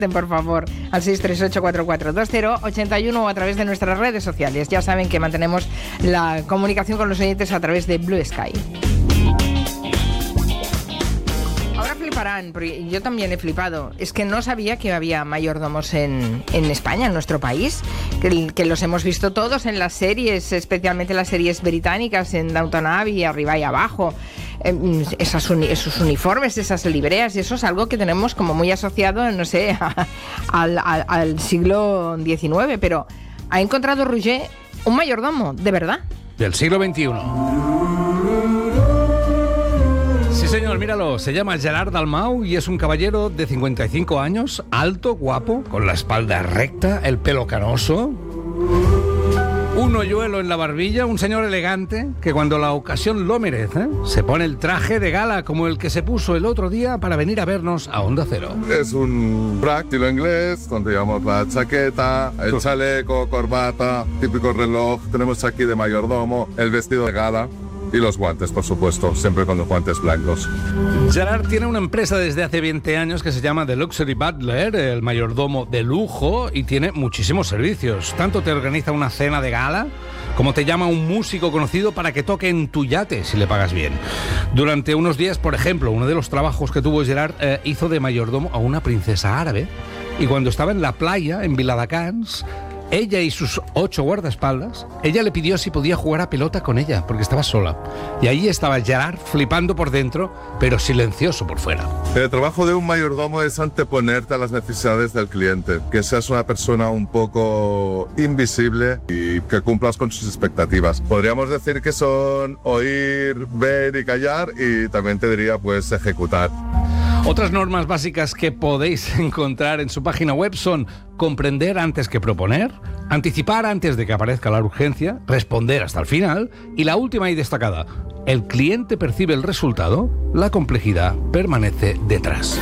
por favor, al 638-4420-81 o a través de nuestras redes sociales. Ya saben que mantenemos la comunicación con los oyentes a través de Blue Sky. Ahora fliparán, porque yo también he flipado. Es que no sabía que había mayordomos en España, en nuestro país, que los hemos visto todos en las series, especialmente las series británicas, en Downton Abbey, arriba y abajo. Esos uniformes, esas libreas, y eso es algo que tenemos como muy asociado, no sé, al siglo XIX, pero ha encontrado Roger un mayordomo, ¿de verdad? Del siglo XXI. Sí, señor, míralo, se llama Gerard Dalmau y es un caballero de 55 años, alto, guapo, con la espalda recta, el pelo canoso, un hoyuelo en la barbilla, un señor elegante que cuando la ocasión lo merece se pone el traje de gala como el que se puso el otro día para venir a vernos a Onda Cero. Es un frac estilo inglés, donde llevamos la chaqueta, el chaleco, corbata, típico reloj, tenemos aquí de mayordomo, el vestido de gala y los guantes, por supuesto, siempre con los guantes blancos. Gerard tiene una empresa desde hace 20 años que se llama The Luxury Butler, el mayordomo de lujo, y tiene muchísimos servicios. Tanto te organiza una cena de gala, como te llama un músico conocido para que toque en tu yate, si le pagas bien. Durante unos días, por ejemplo, uno de los trabajos que tuvo Gerard hizo de mayordomo a una princesa árabe, y cuando estaba en la playa, en Viladecans, ella y sus 8 guardaespaldas, ella le pidió si podía jugar a pelota con ella, porque estaba sola. Y ahí estaba Gerard flipando por dentro, pero silencioso por fuera. El trabajo de un mayordomo es anteponerte a las necesidades del cliente, que seas una persona un poco invisible y que cumplas con sus expectativas. Podríamos decir que son oír, ver y callar, y también te diría pues ejecutar. Otras normas básicas que podéis encontrar en su página web son comprender antes que proponer, anticipar antes de que aparezca la urgencia, responder hasta el final y la última y destacada: el cliente percibe el resultado, la complejidad permanece detrás.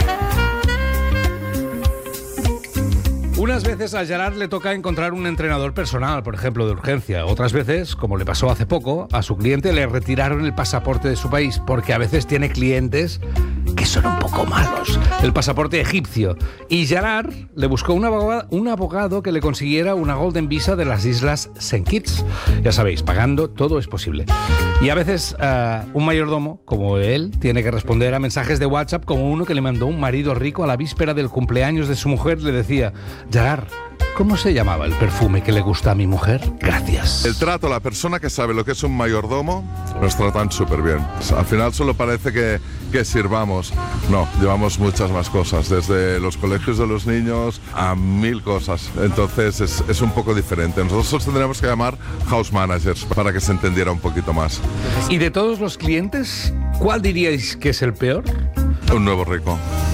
Unas veces a Gerard le toca encontrar un entrenador personal, por ejemplo, de urgencia. Otras veces, como le pasó hace poco, a su cliente le retiraron el pasaporte de su país, porque a veces tiene clientes que son un poco malos. El pasaporte egipcio. Y Gerard le buscó un abogado que le consiguiera una Golden Visa de las Islas St. Kitts. Ya sabéis, pagando todo es posible. Y a veces un mayordomo, como él, tiene que responder a mensajes de WhatsApp, como uno que le mandó un marido rico a la víspera del cumpleaños de su mujer. Le decía: Gerard, ¿cómo se llamaba el perfume que le gusta a mi mujer? Gracias. El trato, la persona que sabe lo que es un mayordomo, nos tratan súper bien. Al final solo parece que sirvamos. No, llevamos muchas más cosas, desde los colegios de los niños a 1000 cosas. Entonces es un poco diferente. Nosotros tendríamos que llamar house managers para que se entendiera un poquito más. ¿Y de todos los clientes, cuál diríais que es el peor? Un nuevo rico.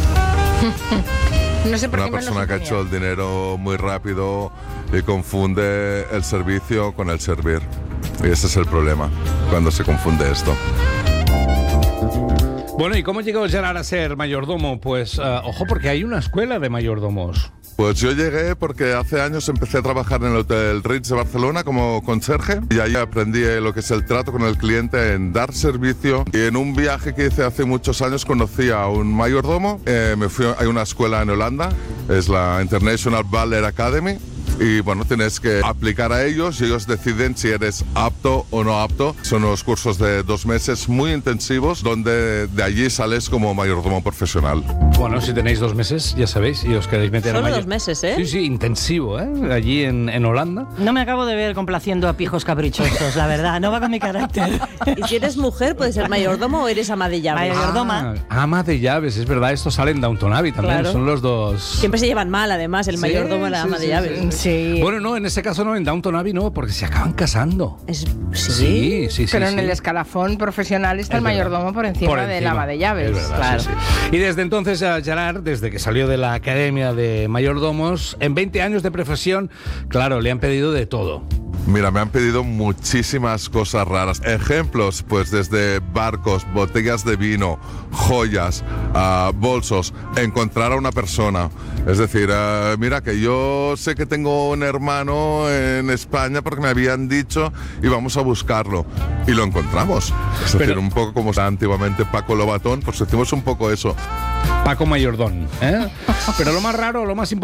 No sé por Una persona que ha hecho el dinero muy rápido y confunde el servicio con el servir. Y ese es el problema, cuando se confunde esto. Bueno, ¿y cómo llegó Gerard a ser mayordomo? Pues, ojo, porque hay una escuela de mayordomos. Pues yo llegué porque hace años empecé a trabajar en el Hotel Ritz de Barcelona como conserje, y ahí aprendí lo que es el trato con el cliente, en dar servicio. Y en un viaje que hice hace muchos años conocí a un mayordomo. Me fui a una escuela en Holanda, es la International Butler Academy. Y bueno, tienes que aplicar a ellos y ellos deciden si eres apto o no apto. Son unos cursos de 2 meses muy intensivos, donde de allí sales como mayordomo profesional. Bueno, si tenéis 2 meses, ya sabéis, y os queréis meter Solo 2 meses, ¿eh? Sí, sí, intensivo, ¿eh? Allí en Holanda. No me acabo de ver complaciendo a pijos caprichosos, la verdad, no va con mi carácter. Y si eres mujer, puedes ser mayordomo o eres ama de llaves. Mayordoma. Ama de llaves, es verdad, esto sale en Downton Abbey también, Claro. Son los dos. Siempre se llevan mal, además, el mayordomo y la ama de llaves. Sí. Bueno, no, en ese caso no, en Downton Abbey no, porque se acaban casando. ¿Sí? Sí. Pero en el escalafón profesional está Es el mayordomo por encima del ama de llaves. Es verdad, Claro. sí. Y desde entonces a Gerard, desde que salió de la Academia de Mayordomos, en 20 años de profesión, claro, le han pedido de todo. Mira, me han pedido muchísimas cosas raras. Ejemplos, pues desde barcos, botellas de vino, joyas, bolsos, encontrar a una persona. Es decir, mira que yo sé que tengo un hermano en España porque me habían dicho y vamos a buscarlo. Y lo encontramos. Es decir, un poco como antiguamente Paco Lobatón, pues hicimos un poco eso. Paco Mayordón, ¿eh? Pero lo más raro, lo más importante